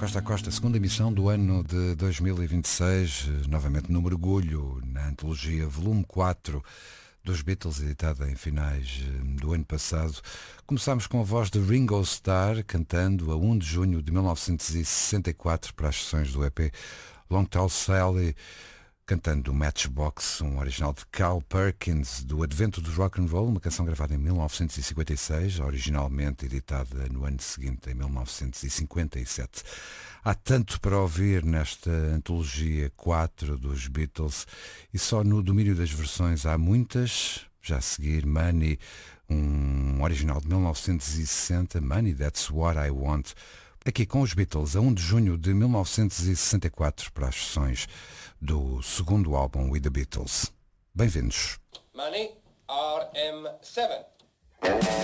Costa a Costa, segunda emissão do ano de 2026, novamente no mergulho na antologia volume 4 dos Beatles, editada em finais do ano passado. Começámos com a voz de Ringo Starr, cantando a 1 de junho de 1964 para as sessões do EP Long Tall Sally, cantando Matchbox, um original de Carl Perkins, do Advento do Rock and Roll, uma canção gravada em 1956, originalmente editada no ano seguinte, em 1957. Há tanto para ouvir nesta antologia 4 dos Beatles e só no domínio das versões há muitas. Já a seguir, Money, um original de 1960, Money, That's What I Want, aqui com os Beatles, a 1 de junho de 1964, para as sessões do segundo álbum with the Beatles. Bem-vindos. Money, RM7.